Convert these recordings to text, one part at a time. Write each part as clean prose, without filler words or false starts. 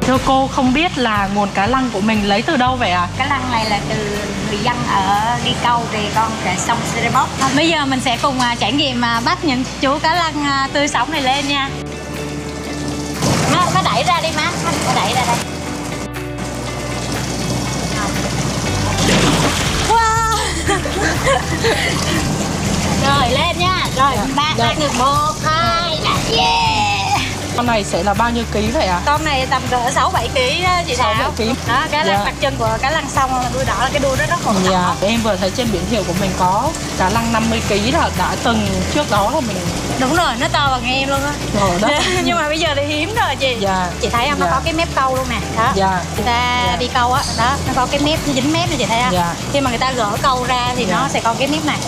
Thưa cô, không biết là nguồn cá lăng của mình lấy từ đâu vậy ạ? Cá lăng này là từ người dân ở đi câu về con sông Sê Bốc. Bây giờ mình sẽ cùng trải nghiệm bắt những chú cá lăng tươi sống này lên nha. Má đẩy ra đi má đẩy ra đây. Wow. Rồi lên nha. Rồi ba ăn được 1, 2, yeah. Con này sẽ là bao nhiêu ký vậy ạ? Con này tầm cỡ 6-7 kg đó chị Thảo. 6-7 kg. Đó, cá lăng đặc trưng của cá lăng sông là đuôi đỏ, là cái đuôi rất khổ đỏ. Em vừa thấy trên biển hiệu của mình có cá lăng 50 kg là đã từng trước đó là mình. Đúng rồi, nó to bằng em luôn á. Nhưng mà bây giờ thì hiếm rồi chị. Chị thấy không, nó có cái mép câu luôn nè. Đó. Người ta đi câu á, đó, nó có cái mép, nó dính mép này chị thấy không? Khi mà người ta gỡ câu ra thì nó sẽ có cái mép này.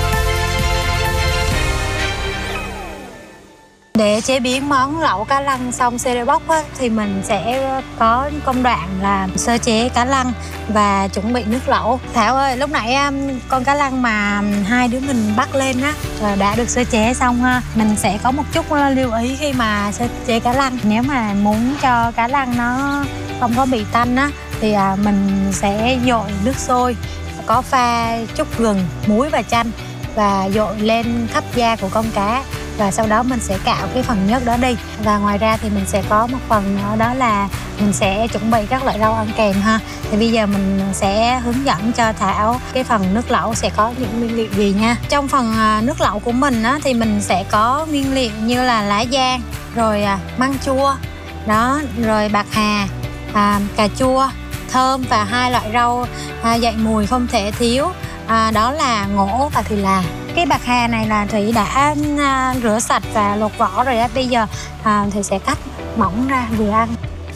Để chế biến món lẩu cá lăng sông Sê Bốc thì mình sẽ có công đoạn là sơ chế cá lăng và chuẩn bị nước lẩu. Thảo ơi, lúc nãy con cá lăng mà hai đứa mình bắt lên á đã được sơ chế xong ha. Mình sẽ có một chút lưu ý khi mà sơ chế cá lăng. Nếu mà muốn cho cá lăng nó không có bị tanh á thì mình sẽ dội nước sôi, có pha chút gừng, muối và chanh và dội lên khắp da của con cá. Và sau đó mình sẽ cạo cái phần nhớt đó đi. Và ngoài ra thì mình sẽ có một phần nữa, đó là mình sẽ chuẩn bị các loại rau ăn kèm ha. Thì bây giờ mình sẽ hướng dẫn cho Thảo cái phần nước lẩu sẽ có những nguyên liệu gì nha. Trong phần nước lẩu của mình á, thì mình sẽ có nguyên liệu như là lá giang, rồi măng chua, đó, rồi bạc hà, cà chua, thơm và hai loại rau dậy mùi không thể thiếu, đó là ngổ và thì là. Cái bạc hà này là Thủy đã rửa sạch và lột vỏ rồi á. Bây giờ Thủy sẽ cắt mỏng ra vừa ăn.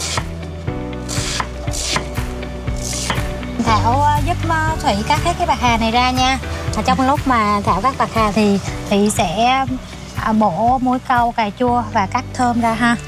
Thảo giúp Thủy cắt hết cái bạc hà này ra nha. Trong lúc mà Thảo cắt bạc hà thì Thủy sẽ bổ muối câu, cà chua và cắt thơm ra ha.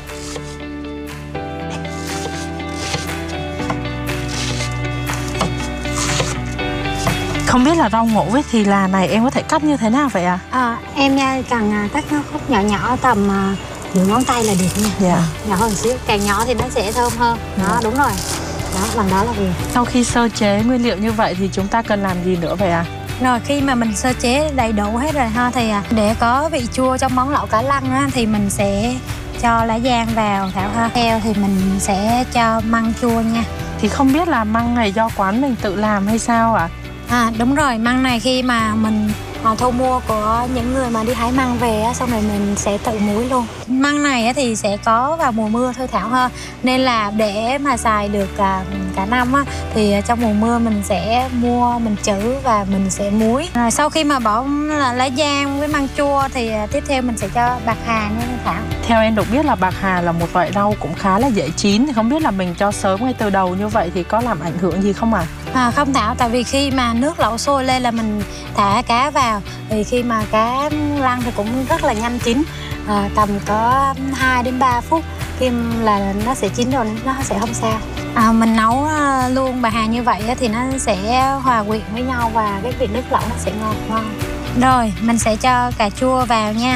Không biết là rau ngổ với thì là này em có thể cắt như thế nào vậy ạ? Em nha, cần cắt nó khúc nhỏ nhỏ tầm nửa ngón tay là được nha. Nhỏ hơn xíu, càng nhỏ thì nó sẽ thơm hơn. Đó, đúng rồi. Đó, bằng đó là vừa. Sau khi sơ chế nguyên liệu như vậy thì chúng ta cần làm gì nữa vậy ạ? Rồi khi mà mình sơ chế đầy đủ hết rồi ha, thì để có vị chua trong món lẩu cá lăng á, thì mình sẽ cho lá giang vào Thảo ha. Theo thì mình sẽ cho măng chua nha. Thì không biết là măng này do quán mình tự làm hay sao ạ? Đúng rồi, măng này khi mà mình thu mua của những người mà đi hái măng về á, xong rồi mình sẽ tự muối luôn. Măng này á, thì sẽ có vào mùa mưa thôi Thảo ha. Nên là để mà xài được cả năm á, thì trong mùa mưa mình sẽ mua, mình trữ và mình sẽ muối. Rồi sau khi mà bỏ lá giang với măng chua thì tiếp theo mình sẽ cho bạc hà nha Thảo. Theo em được biết là bạc hà là một loại rau cũng khá là dễ chín. Thì không biết là mình cho sớm ngay từ đầu như vậy thì có làm ảnh hưởng gì không ạ? Không Thảo, tại vì khi mà nước lẩu sôi lên là mình thả cá vào. Thì khi mà cá lăng thì cũng rất là nhanh chín, tầm có 2 đến 3 phút khi là nó sẽ chín rồi, nó sẽ không sao. Mình nấu luôn bạc hà như vậy thì nó sẽ hòa quyện với nhau và cái vị nước lẩu nó sẽ ngon. Rồi mình sẽ cho cà chua vào nha.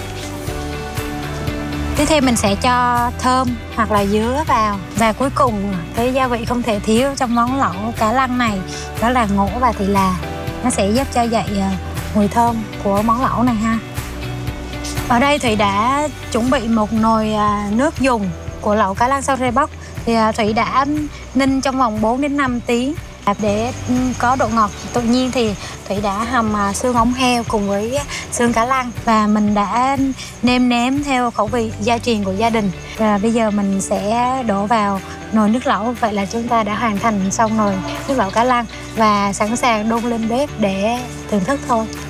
Tiếp theo mình sẽ cho thơm hoặc là dứa vào. Và cuối cùng cái gia vị không thể thiếu trong món lẩu cá lăng này, đó là ngổ và thì là. Nó sẽ giúp cho dậy mùi thơm của món lẩu này ha. Ở đây Thủy đã chuẩn bị một nồi nước dùng của lẩu cá lăng sông Sê Bốc. Thì Thủy đã ninh trong vòng 4 đến 5 tiếng. Để có độ ngọt tự nhiên thì Thủy đã hầm xương ống heo cùng với xương cá lăng. Và mình đã nêm nếm theo khẩu vị gia truyền của gia đình. Và bây giờ mình sẽ đổ vào nồi nước lẩu. Vậy là chúng ta đã hoàn thành xong nồi nước lẩu cá lăng và sẵn sàng đun lên bếp để thưởng thức thôi.